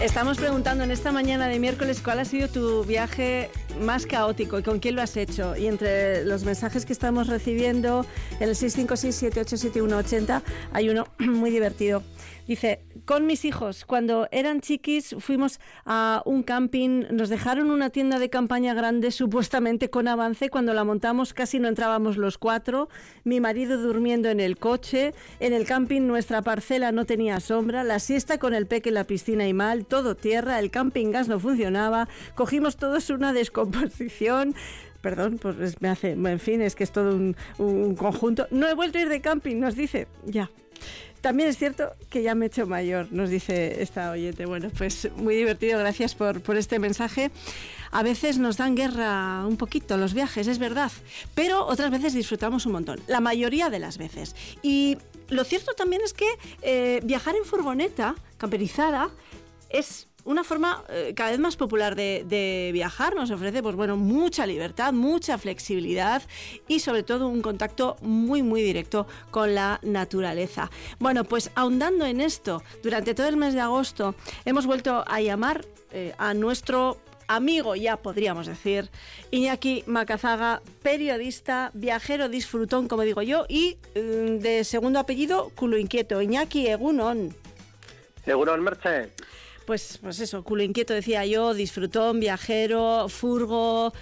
Estamos preguntando en esta mañana de miércoles cuál ha sido tu viaje más caótico y con quién lo has hecho. Y entre los mensajes que estamos recibiendo en el 656-787180 hay uno muy divertido. Dice, con mis hijos, cuando eran chiquis, fuimos a un camping, nos dejaron una tienda de campaña grande, supuestamente con avance. Cuando la montamos casi no entrábamos los 4, mi marido durmiendo en el coche, en el camping nuestra parcela no tenía sombra, la siesta con el peque en la piscina y mal, todo tierra, el camping gas no funcionaba, cogimos todos una descomposición. Perdón, pues me hace, en fin, es que es todo un conjunto. No he vuelto a ir de camping, nos dice, ya. También es cierto que ya me he hecho mayor, nos dice esta oyente. Bueno, pues muy divertido, gracias por este mensaje. A veces nos dan guerra un poquito los viajes, es verdad, pero otras veces disfrutamos un montón, la mayoría de las veces. Y lo cierto también es que viajar en furgoneta camperizada es una forma cada vez más popular de viajar. Nos ofrece, pues bueno, mucha libertad, mucha flexibilidad y sobre todo un contacto muy, muy directo con la naturaleza. Bueno, pues ahondando en esto, durante todo el mes de agosto hemos vuelto a llamar a nuestro amigo, ya podríamos decir, Iñaki Macazaga, periodista, viajero disfrutón, como digo yo, y de segundo apellido, culo inquieto. Iñaki, egunon. Egunon, Merche. Pues eso, culo inquieto decía yo, disfrutón, viajero, furgo,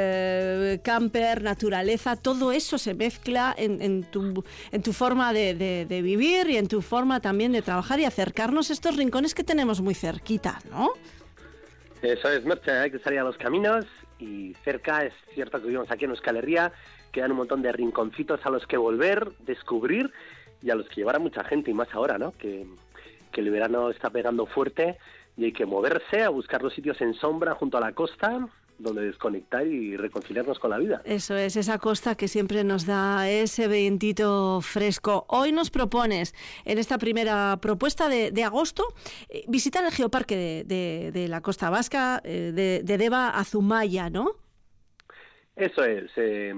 camper, naturaleza, todo eso se mezcla en tu forma de vivir y en tu forma también de trabajar y acercarnos a estos rincones que tenemos muy cerquita, ¿no? Eso es, Merche, hay que salir a los caminos y cerca, es cierto que vivimos aquí en Euskal Herria, quedan un montón de rinconcitos a los que volver, descubrir y a los que llevar a mucha gente, y más ahora, ¿no? Que el verano está pegando fuerte y hay que moverse a buscar los sitios en sombra junto a la costa donde desconectar y reconciliarnos con la vida. Eso es, esa costa que siempre nos da ese vientito fresco. Hoy nos propones, en esta primera propuesta de agosto, visitar el geoparque de la Costa Vasca, de Deba a Zumaya, ¿no? Eso es,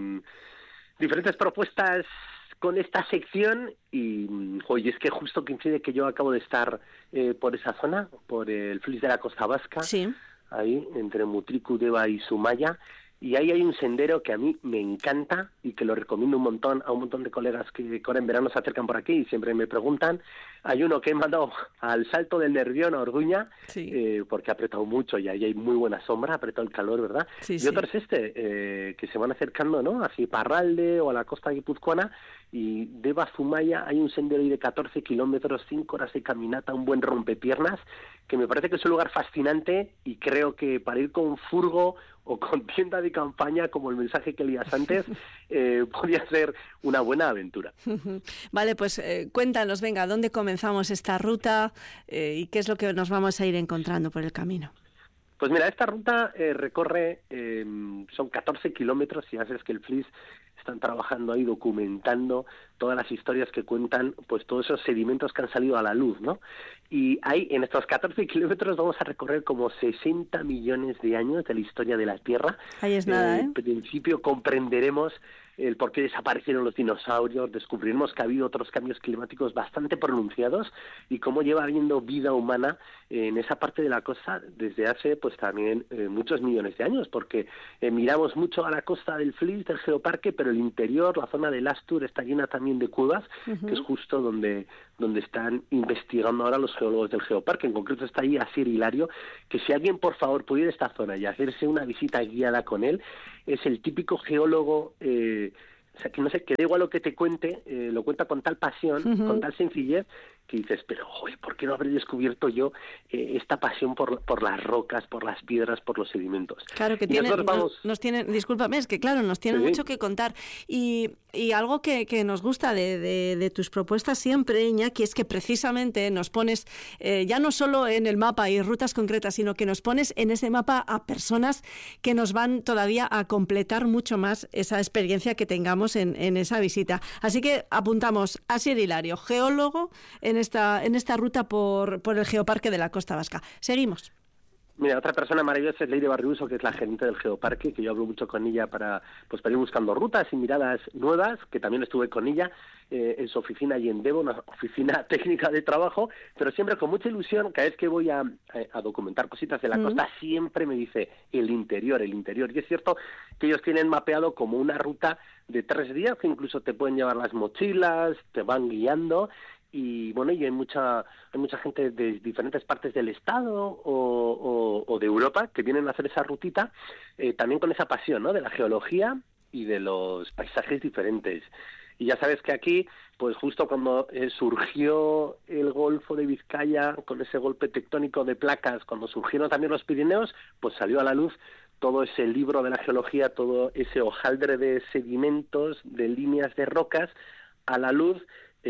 diferentes propuestas con esta sección y hoy es que justo coincide que yo acabo de estar por esa zona, por el Flis de la Costa Vasca, sí, ahí entre Mutriku, Deba y Zumaya, y ahí hay un sendero que a mí me encanta y que lo recomiendo un montón a un montón de colegas que ahora en verano se acercan por aquí y siempre me preguntan. Hay uno que he mandado al Salto del Nervión a Orduña, sí, porque ha apretado mucho y ahí hay muy buena sombra, ha apretado el calor, ¿verdad? Sí, y otro es que se van acercando, ¿no? Así Parralde o a la costa guipuzcoana, y Deba Zumaya hay un sendero ahí de 14 kilómetros, 5 horas de caminata, un buen rompepiernas, que me parece que es un lugar fascinante y creo que para ir con furgo o con tienda de campaña, como el mensaje que leías antes, podría ser una buena aventura. Vale, pues cuéntanos, venga, ¿dónde comenzamos esta ruta y qué es lo que nos vamos a ir encontrando por el camino? Pues mira, esta ruta recorre, son 14 kilómetros y ya sabes que el Flis están trabajando ahí documentando todas las historias que cuentan, pues todos esos sedimentos que han salido a la luz, ¿no? Y ahí, en estos 14 kilómetros vamos a recorrer como 60 millones de años de la historia de la Tierra. Ahí es nada, En principio comprenderemos el por qué desaparecieron los dinosaurios, descubriremos que ha habido otros cambios climáticos bastante pronunciados y cómo lleva habiendo vida humana en esa parte de la costa desde hace pues también muchos millones de años, porque miramos mucho a la costa del Flis, del geoparque, pero el interior, la zona del Astur, está llena también de cuevas, que es justo donde están investigando ahora los geólogos del geoparque. En concreto está ahí Asier Hilario, que si alguien por favor pudiera ir a esta zona y hacerse una visita guiada con él, es el típico geólogo, o sea, que no sé, que da igual lo que te cuente, lo cuenta con tal pasión, con tal sencillez, que dices, pero joder, ¿por qué no habré descubierto yo esta pasión por las rocas, por las piedras, por los sedimentos? Claro, que nos tienen, discúlpame, es que claro, nos tienen mucho que contar. Y algo que nos gusta de tus propuestas siempre, Iñaki, es que precisamente nos pones, ya no solo en el mapa y rutas concretas, sino que nos pones en ese mapa a personas que nos van todavía a completar mucho más esa experiencia que tengamos en esa visita. Así que apuntamos a Asier Hilario, geólogo en esta ruta por el Geoparque de la Costa Vasca. Seguimos. Mira, otra persona maravillosa es Leire Barriuso, que es la gerente del Geoparque, que yo hablo mucho con ella para ir buscando rutas y miradas nuevas, que también estuve con ella en su oficina allí en Deva, una oficina técnica de trabajo, pero siempre con mucha ilusión. Cada vez que voy a documentar cositas de la costa, siempre me dice el interior. Y es cierto que ellos tienen mapeado como una ruta de 3 días, que incluso te pueden llevar las mochilas, te van guiando. Y bueno, y hay mucha gente de diferentes partes del estado o de Europa que vienen a hacer esa rutita, también con esa pasión, ¿no?, de la geología y de los paisajes diferentes. Y ya sabes que aquí, pues justo cuando surgió el Golfo de Vizcaya, con ese golpe tectónico de placas, cuando surgieron también los Pirineos, pues salió a la luz todo ese libro de la geología, todo ese hojaldre de sedimentos, de líneas de rocas, a la luz,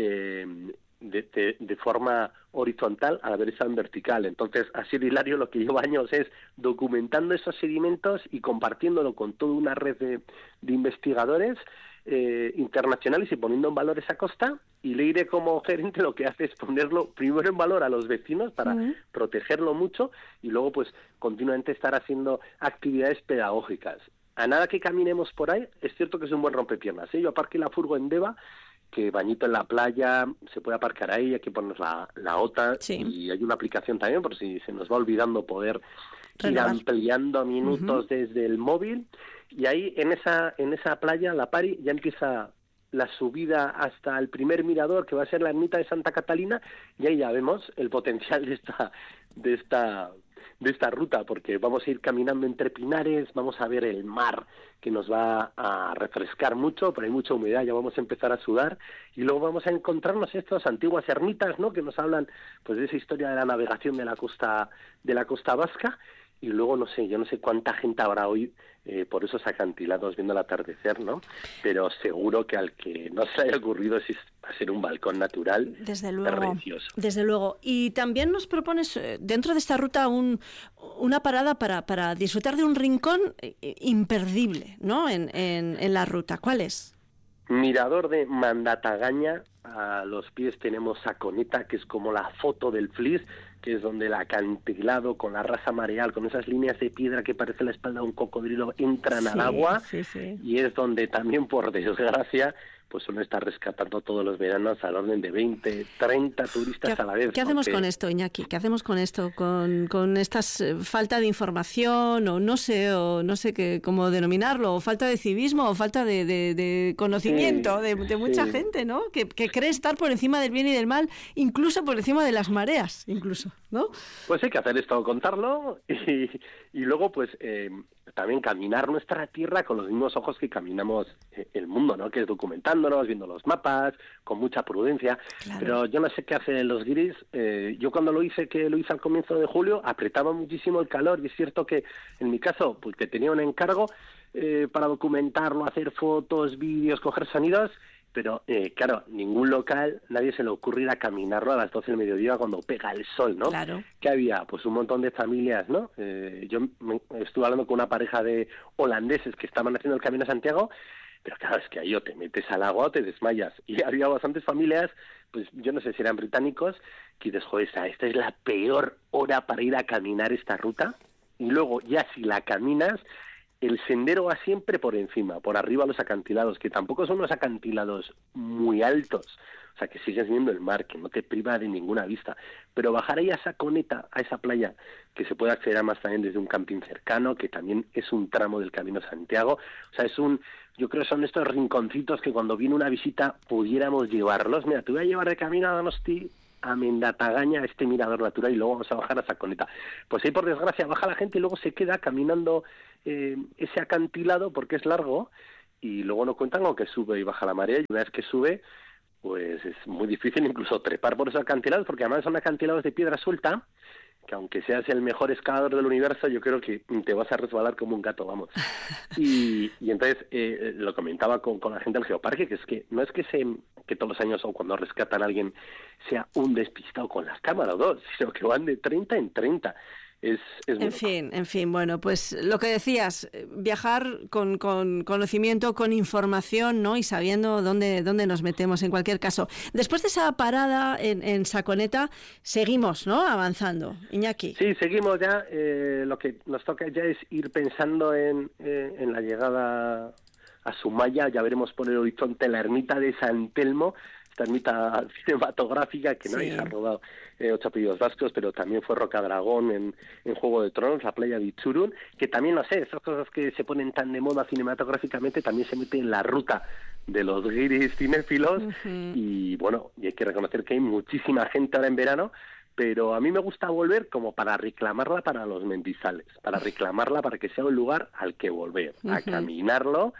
de forma horizontal a la vez en vertical. Entonces, así Hilario lo que lleva años es documentando esos sedimentos y compartiéndolo con toda una red de investigadores internacionales y poniendo en valor esa costa. Y Leire, como gerente, lo que hace es ponerlo primero en valor a los vecinos para protegerlo mucho, y luego pues continuamente estar haciendo actividades pedagógicas. A nada que caminemos por ahí, es cierto que es un buen rompepiernas, ¿eh? Yo aparqué la furgo en Deva, que bañito en la playa, se puede aparcar ahí, hay que ponernos la OTA, y hay una aplicación también por si se nos va olvidando poder ir ampliando minutos desde el móvil. Y ahí en esa playa, la Pari, ya empieza la subida hasta el primer mirador, que va a ser la ermita de Santa Catalina, y ahí ya vemos el potencial de esta ruta, porque vamos a ir caminando entre pinares, vamos a ver el mar, que nos va a refrescar mucho, pero hay mucha humedad, ya vamos a empezar a sudar, y luego vamos a encontrarnos estas antiguas ermitas, ¿no?, que nos hablan pues de esa historia de la navegación de la costa vasca. Y luego yo no sé cuánta gente habrá hoy por esos acantilados viendo el atardecer, ¿no? Pero seguro que al que no se haya ocurrido va a ser un balcón natural. Desde luego, precioso. Desde luego. Y también nos propones dentro de esta ruta una parada para disfrutar de un rincón imperdible, ¿no?, en la ruta. ¿Cuál es? Mirador de Mandatagaña. A los pies tenemos Saconeta, que es como la foto del Flis, que es donde el acantilado con la rasa mareal, con esas líneas de piedra que parece la espalda de un cocodrilo, entran al agua, y es donde también, por desgracia, pues suelen estar rescatando todos los veranos al orden de 20, 30 turistas a la vez. ¿Qué hacemos con esto, Iñaki? ¿Qué hacemos con esto? Con estas falta de información, o no sé cómo denominarlo, o falta de civismo, o falta de conocimiento de mucha gente, ¿no? Que cree estar por encima del bien y del mal, incluso por encima de las mareas, incluso, ¿no? Pues hay que hacer esto, contarlo, y luego pues también caminar nuestra tierra con los mismos ojos que caminamos el mundo, ¿no?, que es documentándonos, viendo los mapas, con mucha prudencia. Claro. Pero yo no sé qué hacen los guiris. Yo cuando lo hice al comienzo de julio, apretaba muchísimo el calor, y es cierto que en mi caso, pues que tenía un encargo para documentarlo, hacer fotos, vídeos, coger sonidos, pero claro, ningún local, nadie se le ocurre ir a caminarlo a las 12 del mediodía cuando pega el sol, ¿no? Claro. Que había pues un montón de familias, ¿no? Yo estuve hablando con una pareja de holandeses que estaban haciendo el Camino a Santiago, pero claro, es que ahí o te metes al agua o te desmayas. Y había bastantes familias, pues yo no sé si eran británicos, que dices, joder, esta es la peor hora para ir a caminar esta ruta. Y luego ya si la caminas, el sendero va siempre por encima, por arriba los acantilados, que tampoco son unos acantilados muy altos, o sea, que sigues viendo el mar, que no te priva de ninguna vista, pero bajar ahí a Saconeta, a esa playa, que se puede acceder a más también desde un camping cercano, que también es un tramo del Camino a Santiago, o sea, yo creo que son estos rinconcitos que cuando viene una visita pudiéramos llevarlos. Mira, te voy a llevar de camino a Donosti, a Mandatagaña, a este mirador natural, y luego vamos a bajar a Saconeta. Pues ahí, por desgracia, baja la gente y luego se queda caminando ese acantilado porque es largo, y luego no cuentan con que sube y baja la marea, y una vez que sube, pues es muy difícil incluso trepar por esos acantilados, porque además son acantilados de piedra suelta, que aunque seas el mejor escalador del universo, yo creo que te vas a resbalar como un gato, vamos. Y entonces lo comentaba con la gente del Geoparque, que es que no es que todos los años o cuando rescatan a alguien sea un despistado con las cámaras o dos, sino que van de 30 en 30. es en fin, bueno, pues lo que decías, viajar con conocimiento, con información, ¿no? Y sabiendo dónde nos metemos en cualquier caso. Después de esa parada en Saconeta, seguimos, ¿no? Avanzando. Iñaki. Sí, seguimos ya. Lo que nos toca ya es ir pensando en la llegada a Zumaya. Ya veremos por el horizonte la ermita de San Telmo, esta ermita cinematográfica que nadie se ha rodado 8 apellidos vascos, pero también fue Rocadragón en Juego de Tronos, la playa de Itzurun, que también, no sé, esas cosas que se ponen tan de moda cinematográficamente también se meten en la ruta de los guiris cinéfilos. Y bueno, y hay que reconocer que hay muchísima gente ahora en verano, pero a mí me gusta volver como para reclamarla para los mendizales, para reclamarla para que sea un lugar al que volver, a caminarlo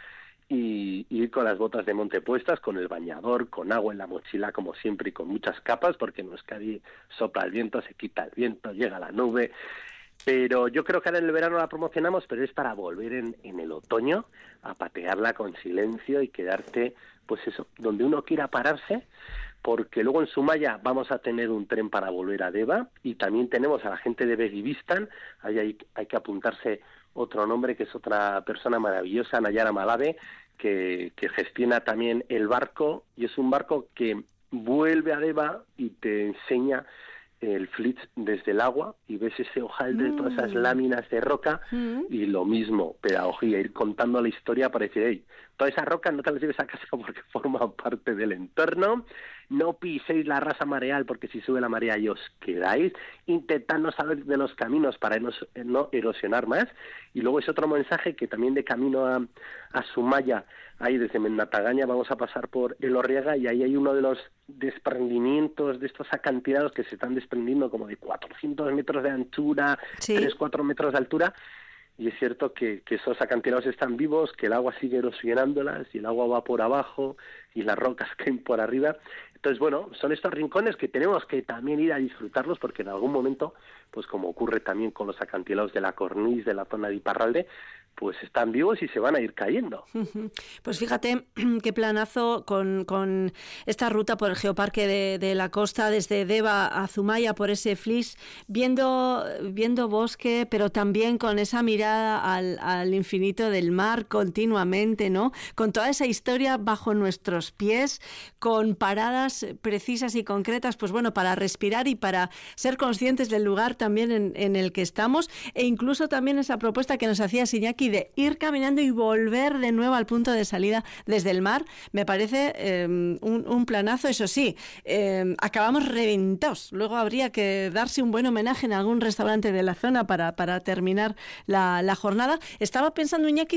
y ir con las botas de monte puestas, con el bañador, con agua en la mochila como siempre y con muchas capas, porque en Euskadi sopla el viento, se quita el viento, llega la nube. Pero yo creo que ahora en el verano la promocionamos, pero es para volver en el otoño a patearla con silencio y quedarte, pues eso, donde uno quiera pararse, porque luego en Zumaya vamos a tener un tren para volver a Deva y también tenemos a la gente de Begivistan. Ahí hay que apuntarse otro nombre, que es otra persona maravillosa, Nayara Malave, que gestiona también el barco, y es un barco que vuelve a Deva y te enseña el Flitz desde el agua y ves ese ojal de todas esas láminas de roca y lo mismo, pedagogía, ir contando la historia para decir, hey, toda esa roca no te la lleves a casa porque forma parte del entorno, no piséis la rasa mareal porque si sube la marea y os quedáis, intentad no saber de los caminos para no erosionar más. Y luego es otro mensaje que también de camino a Zumaya, ahí desde Mendatagaña vamos a pasar por Elorriaga y ahí hay uno de los desprendimientos de estos acantilados que se están desprendiendo como de 400 metros de anchura, 3-4 metros de altura. Y es cierto que esos acantilados están vivos, que el agua sigue erosionándolas y el agua va por abajo y las rocas caen por arriba. Entonces, bueno, son estos rincones que tenemos que también ir a disfrutarlos porque en algún momento, pues como ocurre también con los acantilados de la Cornís, de la zona de Iparralde, pues están vivos y se van a ir cayendo. Pues fíjate qué planazo con esta ruta por el Geoparque de la Costa, desde Deva a Zumaya, por ese Flix, viendo bosque, pero también con esa mirada al infinito del mar continuamente, ¿no? Con toda esa historia bajo nuestros pies, con paradas precisas y concretas, pues bueno, para respirar y para ser conscientes del lugar también en el que estamos, e incluso también esa propuesta que nos hacía Iñaki de ir caminando y volver de nuevo al punto de salida desde el mar, me parece un planazo. Eso sí, acabamos reventados. Luego habría que darse un buen homenaje en algún restaurante de la zona para terminar la jornada. Estaba pensando, Iñaki,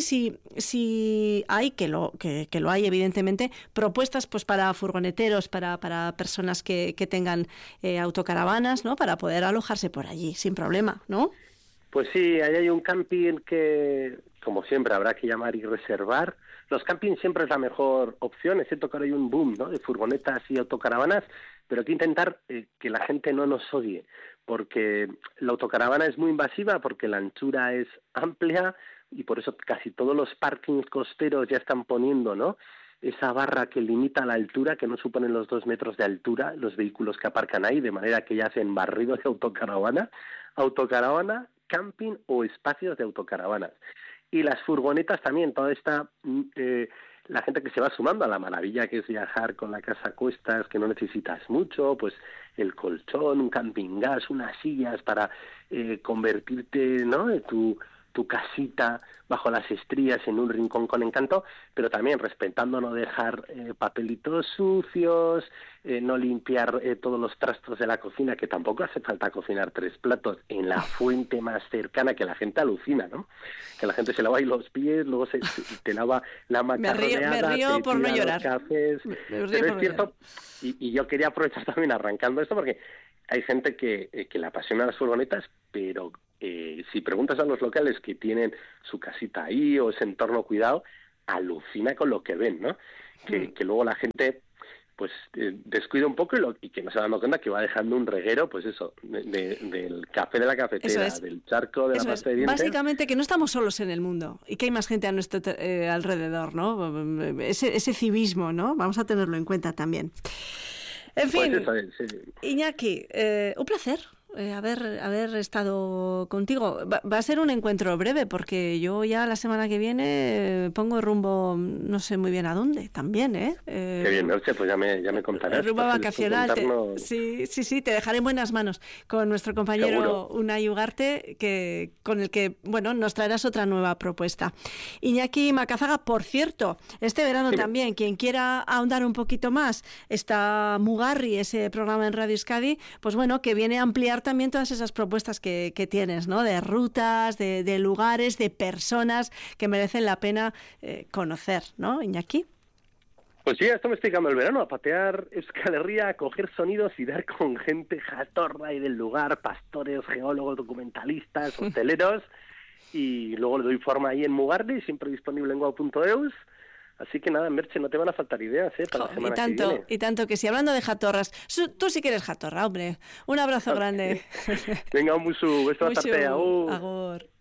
si hay, que lo hay evidentemente, propuestas pues para furgoneteros, para personas que tengan autocaravanas, ¿no? Para poder alojarse por allí sin problema, ¿no? Pues sí, ahí hay un camping que, como siempre, habrá que llamar y reservar. Los campings siempre es la mejor opción, excepto que ahora hay un boom, ¿no?, de furgonetas y autocaravanas, pero hay que intentar que la gente no nos odie, porque la autocaravana es muy invasiva, porque la anchura es amplia y por eso casi todos los parkings costeros ya están poniendo, ¿no?, esa barra que limita la altura, que no suponen los 2 metros de altura, los vehículos que aparcan ahí, de manera que ya hacen barridos de autocaravana, camping o espacios de autocaravanas. Y las furgonetas también, toda esta la gente que se va sumando a la maravilla que es viajar con la casa a cuestas, que no necesitas mucho, pues el colchón, un camping gas, unas sillas para convertirte, ¿no?, de tu casita bajo las estrías en un rincón con encanto, pero también respetando no dejar papelitos sucios, no limpiar todos los trastos de la cocina, que tampoco hace falta cocinar 3 platos en la fuente más cercana, que la gente alucina, ¿no? Que la gente se lava ahí los pies, luego te lava la macarroneada, me río por no llorar. Cafés, pero es cierto, y yo quería aprovechar también arrancando esto, porque hay gente que le apasiona las furgonetas, pero si preguntas a los locales que tienen su casita ahí o ese entorno cuidado, alucina con lo que ven, ¿no? Que luego la gente pues descuida un poco y que no se va dando cuenta que va dejando un reguero, pues eso, del café de la cafetera, del charco de la pasta de dientes. Básicamente que no estamos solos en el mundo y que hay más gente a nuestro alrededor, ¿no? Ese civismo, ¿no? Vamos a tenerlo en cuenta también. En fin, pues eso es, sí. Iñaki, un placer. haber estado contigo. Va a ser un encuentro breve porque yo ya la semana que viene pongo rumbo, no sé muy bien a dónde, también, ¿eh? Qué bien, Merche, pues ya me contarás. Rumbo vacacional. Sí, te dejaré en buenas manos con nuestro compañero Seguro. Unai Ugarte, con el que, bueno, nos traerás otra nueva propuesta. Iñaki Macazaga, por cierto, este verano también, quien quiera ahondar un poquito más, está Mugarri, ese programa en Radio Euskadi, pues bueno, que viene a ampliar también todas esas propuestas que tienes, ¿no? De rutas, de lugares, de personas que merecen la pena conocer, ¿no, Iñaki? Pues sí, esto me estoy dedicando el verano, a patear Euskal Herria, a coger sonidos y dar con gente jatorra y del lugar, pastores, geólogos, documentalistas, hosteleros, y luego le doy forma ahí en Mugarri, siempre disponible en guau.eus. Así que nada, Merche, no te van a faltar ideas, para la semana que viene. Y tanto que sí. Hablando de jatorras, tú sí que eres jatorra, hombre. Un abrazo grande. Venga, un musu, beso a tarte, agur. Agur.